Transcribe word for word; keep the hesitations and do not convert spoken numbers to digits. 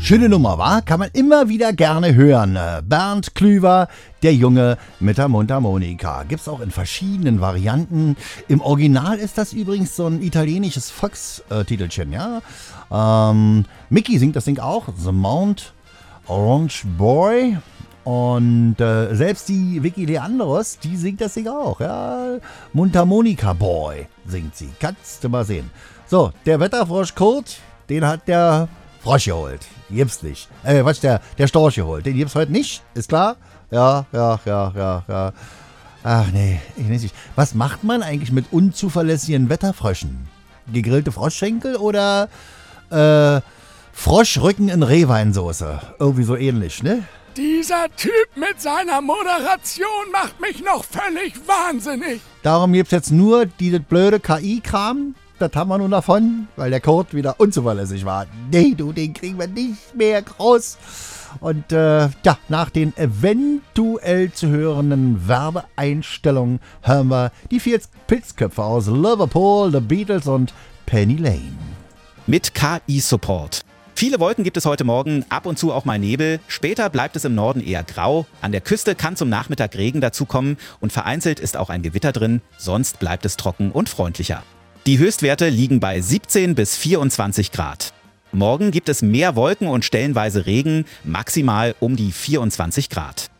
Schöne Nummer, wa? Kann man immer wieder gerne hören. Bernd Klüver, der Junge mit der Mundharmonika. Gibt's auch in verschiedenen Varianten. Im Original ist das übrigens so ein italienisches Volkstitelchen, ja. Ähm, Mickey singt das Ding auch, The Mount Orange Boy. Und äh, selbst die Vicky Leandros, die singt das Ding auch, ja. Mundharmonika Boy singt sie. Kannst du mal sehen. So, der Wetterfrosch Kurt, den hat der Frosch geholt. Gibt's nicht. Äh, was, der, der Storch geholt. Den gibt's heute nicht, ist klar? Ja, ja, ja, ja, ja. Ach nee, ich weiß nicht. Was macht man eigentlich mit unzuverlässigen Wetterfröschen? Gegrillte Froschschenkel oder äh, Froschrücken in Rehweinsoße? Irgendwie so ähnlich, ne? Dieser Typ mit seiner Moderation macht mich noch völlig wahnsinnig. Darum gibt's jetzt nur dieses blöde K I-Kram. Das haben wir nun davon, weil der Code wieder unzuverlässig war. Nee, du, den kriegen wir nicht mehr raus. Und äh, ja, nach den eventuell zu hörenden Werbeeinstellungen hören wir die vier Pilzköpfe aus Liverpool, The Beatles und Penny Lane. Mit K I-Support. Viele Wolken gibt es heute Morgen, ab und zu auch mal Nebel. Später bleibt es im Norden eher grau. An der Küste kann zum Nachmittag Regen dazukommen und vereinzelt ist auch ein Gewitter drin. Sonst bleibt es trocken und freundlicher. Die Höchstwerte liegen bei siebzehn bis vierundzwanzig Grad. Morgen gibt es mehr Wolken und stellenweise Regen, maximal um die vierundzwanzig Grad.